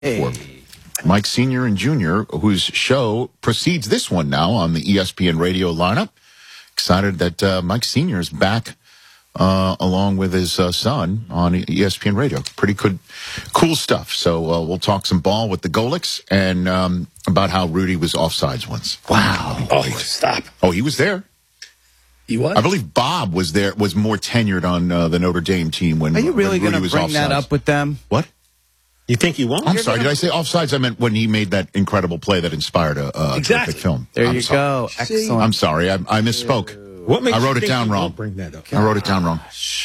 For Mike Sr. and Jr., whose show precedes this one now on the ESPN radio lineup. Excited that Mike Sr. is back along with his son on ESPN radio. Pretty good, cool stuff. So we'll talk some ball with the Golics and about how Rudy was offsides once. Wow. Oh, stop. Oh, he was there. He was? I believe Bob was there, was more tenured on the Notre Dame team when Are you really going to bring that up with them? What? You think he won't? I'm sorry. Did I say offsides? I meant when he made that incredible play that inspired a terrific film. There you go. Excellent. I'm sorry. I misspoke. What makes I wrote you it down think he wrong. won't bring that up? I wrote it down wrong.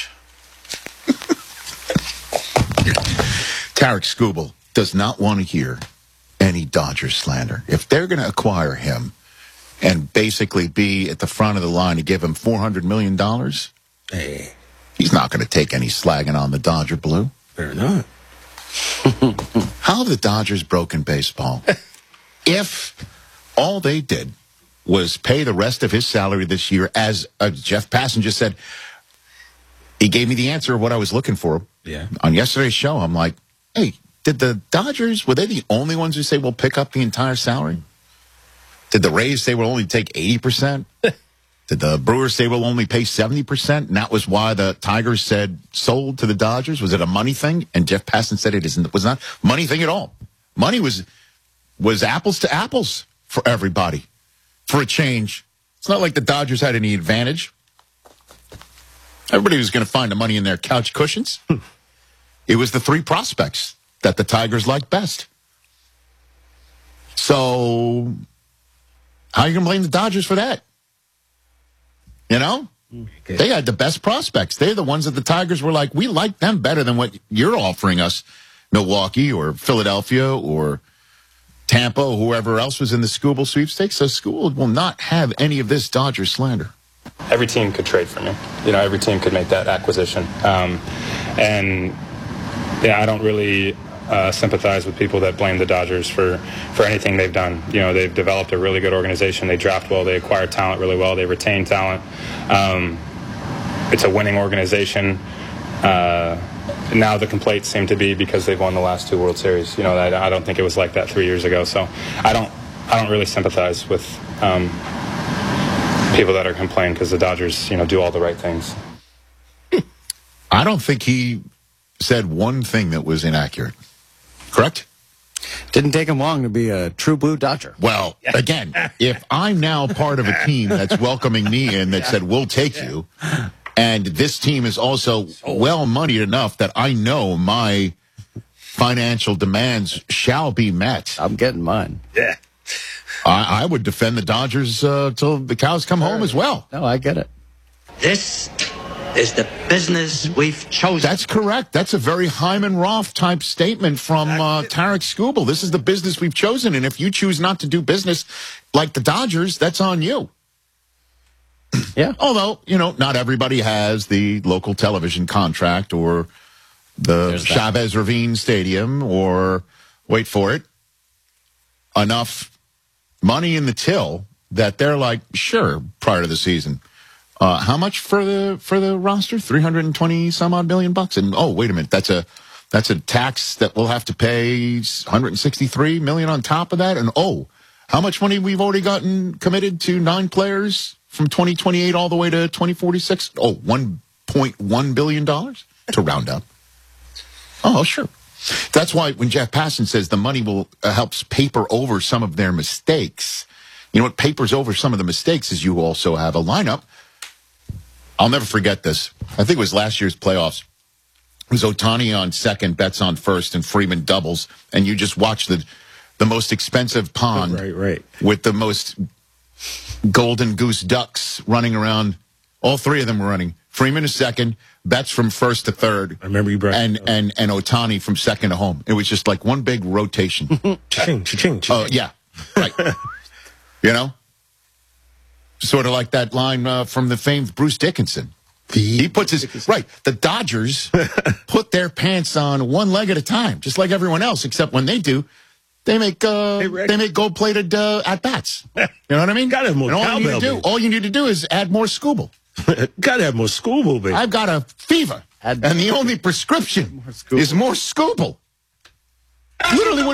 Tarek Skubal does not want to hear any Dodgers slander. If they're going to acquire him and basically be at the front of the line to give him $400 million, Hey, he's not going to take any slagging on the Dodger blue. fair enough. How have the Dodgers broken baseball? If all they did was pay the rest of his salary this year, as Jeff Passan just said, he gave me the answer of what I was looking for. Yeah. On yesterday's show, I'm like, hey, did the Dodgers, were they the only ones who say we'll pick up the entire salary? Did the Rays say we'll only take 80%? Did the Brewers say we'll only pay 70%? And that was why the Tigers said sold to the Dodgers? Was it a money thing? And Jeff Passan said it was not a money thing at all. Money was apples to apples for everybody. For a change. It's not like the Dodgers had any advantage. Everybody was going to find the money in their couch cushions. It was the three prospects that the Tigers liked best. So, how are you going to blame the Dodgers for that? You know? Okay. They had the best prospects. They're the ones that the Tigers were like, we like them better than what you're offering us, Milwaukee or Philadelphia or Tampa or whoever else was in the Skubal sweepstakes. So Skubal will not have any of this Dodger slander. Every team could trade for me. You know, every team could make that acquisition. And yeah, I don't really sympathize with people that blame the Dodgers for anything they've done. You know, they've developed a really good organization. They draft well. They acquire talent really well. They retain talent. It's a winning organization. Now the complaints seem to be because they've won the last two World Series. You know, I don't think it was like that 3 years ago. So I don't really sympathize with people that are complaining because the Dodgers, you know, do all the right things. I don't think he said one thing that was inaccurate. Correct? Didn't take him long to be a true blue Dodger. Well, again, if I'm now part of a team that's welcoming me in that said, we'll take you, and this team is also well-moneyed enough that I know my financial demands shall be met. I'm getting mine. Yeah. I would defend the Dodgers till the cows come home as well. No, I get it. This is the business we've chosen. That's correct. That's a very Hyman Roth type statement from Tarek Skubal. This is the business we've chosen, and if you choose not to do business like the Dodgers, that's on you. Yeah. Although, you know, not everybody has the local television contract or the Chavez Ravine Stadium or, wait for it, enough money in the till that they're like, sure, prior to the season. How much for the roster? 320 some odd million bucks. And oh, wait a minute, that's a tax that we'll have to pay 163 million on top of that. And oh, how much money we've already gotten committed to 9 players from 2028 all the way to 2046? Oh, $1.1 billion to round up. Oh, sure. That's why when Jeff Passan says the money will helps paper over some of their mistakes, you know what papers over some of the mistakes is you also have a lineup. I'll never forget this. I think it was last year's playoffs. It was Ohtani on second, Betts on first, and Freeman doubles. And you just watch the most expensive pond right. with the most golden goose ducks running around. All three of them were running. Freeman is second, Betts from first to third. I remember you brought and Ohtani from second to home. It was just like one big rotation. Cha-ching, cha-ching, cha-ching. Oh, yeah. Right. You know? Sort of like that line from the famed Bruce Dickinson. He puts his, right, the Dodgers put their pants on one leg at a time, just like everyone else, except when they do, they make gold-plated at-bats. You know what I mean? Gotta have more cowbell, all you need to do is add more Skubal. Gotta have more Skubal, baby. I've got a fever, and the only prescription is more Skubal. Literally, what